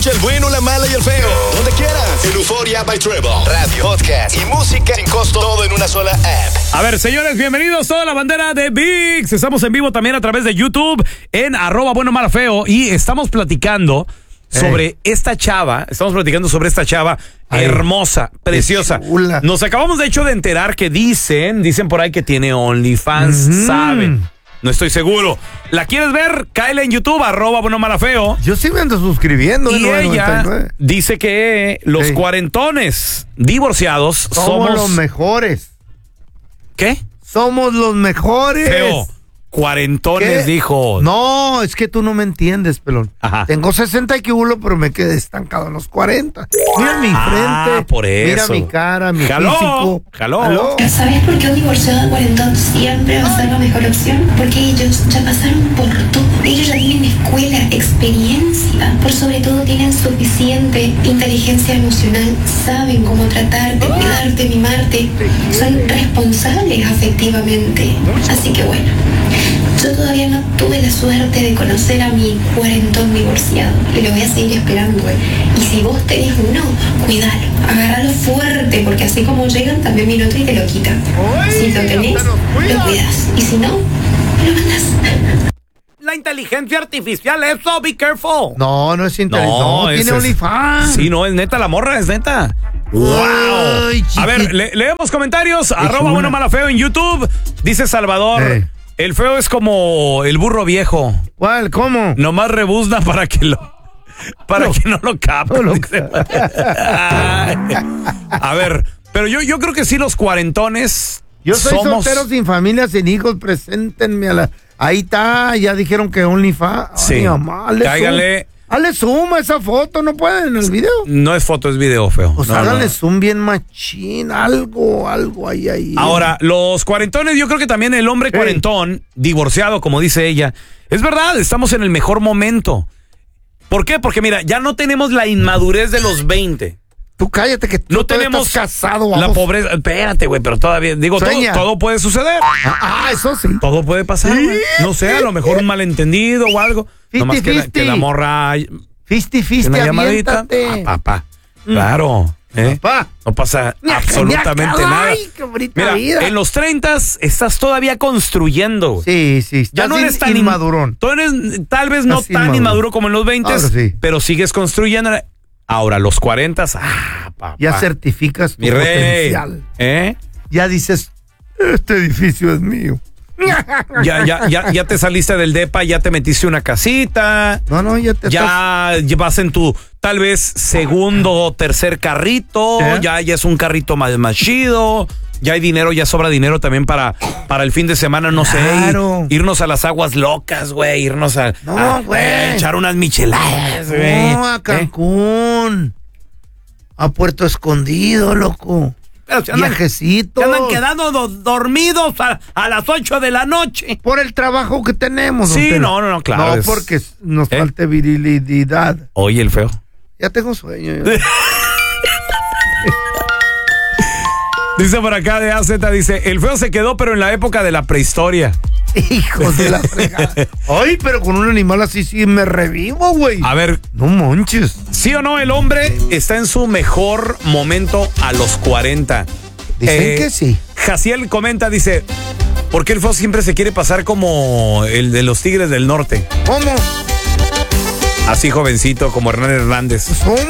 Escucha el bueno, la mala y el feo. Donde quieras. En Euforia by Treble. Radio, podcast y música sin costo. Todo en una sola app. A ver, señores, bienvenidos toda la bandera de VIX. Estamos en vivo también a través de YouTube en @bueno, mala, feo. Y estamos platicando sobre esta chava. Estamos platicando sobre esta chava hermosa, preciosa. Nos acabamos de hecho de enterar que dicen por ahí que tiene OnlyFans, ¿saben? No estoy seguro. ¿La quieres ver? Cáele en YouTube, @bueno, mala, feo. Yo sí me ando suscribiendo. Y ella dice que los cuarentones divorciados somos los mejores. ¿Qué? Somos los mejores. Feo. Cuarentones, ¿Qué? dijo. No, es que tú no me entiendes, pelón. Ajá. Tengo 60 kilos, pero me quedé estancado en los 40. Mira mi frente. Por eso. Mira mi cara, mi físico. Jaló. ¿Sabes por qué un divorciado cuarentón siempre va a ser la mejor opción? Porque ellos ya pasaron por todo. Ellos ya tienen escuela, experiencia. Por sobre todo tienen suficiente inteligencia emocional. Saben cómo tratarte, cuidarte, mimarte. Son responsables afectivamente. Así que bueno. Yo todavía no tuve la suerte de conocer a mi cuarentón divorciado y lo voy a seguir esperando. Y si vos tenés uno, cuidalo, agárralo fuerte, porque así como llegan, también viene otro y te lo quitan. Si lo tenés, lo cuidas, y si no, lo mandas. La inteligencia artificial, eso, be careful. No es inteligente. No, tiene OnlyFans. Sí, no, es neta, la morra es neta. ¡Wow! Ay, a ver, leemos comentarios. @bueno, mala, feo en YouTube. Dice Salvador. El feo es como el burro viejo. ¿Cuál? ¿Cómo? Nomás rebuzna para que no lo capte. A ver, pero yo creo que sí los cuarentones. Yo soy soltero sin familia, sin hijos, preséntenme a la... Ahí está, ya dijeron que OnlyFans. Sí. Ay, mamá, cáigale. Hazle zoom a esa foto, no pueden en el video. No es foto, es video, feo. O sea, háganle zoom bien machín, algo ahí. Ahora, los cuarentones, yo creo que también el hombre cuarentón, divorciado, como dice ella, es verdad, estamos en el mejor momento. ¿Por qué? Porque mira, ya no tenemos la inmadurez de los 20. Tú cállate que no tenemos estás casado. La pobreza. Espérate, güey, pero todavía, digo, todo puede suceder. Eso sí. Todo puede pasar, güey. No sé, a lo mejor un malentendido o algo. Nomás que la morra... Fisti, una llamadita. Papá. Claro. Papá. No pasa absolutamente nada. Ay, qué bonita Mira, vida. en los 30s estás todavía construyendo. Sí. Ya no eres tan inmadurón. Tú eres tal vez no tan inmaduro como en los 20s, pero sigues construyendo. Ahora, los 40s, papá. Ya certificas tu Mi rey. potencial. Ya dices, este edificio es mío. Ya te saliste del depa, ya te metiste una casita. Ya vas en tu tal vez segundo o tercer carrito. Ya es un carrito más chido. Ya hay dinero, ya sobra dinero también para el fin de semana, no sé, irnos a las aguas locas, güey, irnos a echar unas micheladas, güey. No, a Cancún, a Puerto Escondido, loco. Pero viajecitos. Se andan quedando dormidos a las 8 de la noche. Por el trabajo que tenemos. Sí, no, claro. No, porque nos falta virilidad. Oye, el feo. Ya tengo sueño. Dice por acá de AZ, dice, el feo se quedó pero en la época de la prehistoria. Hijos de la fregada. Ay, pero con un animal así sí me revivo, güey. A ver. No manches. ¿Sí o no el hombre está en su mejor momento a los 40? Dicen que sí. Jaciel comenta, dice, ¿por qué el feo siempre se quiere pasar como el de los Tigres del Norte? ¿Cómo? Así jovencito, como Hernán Hernández.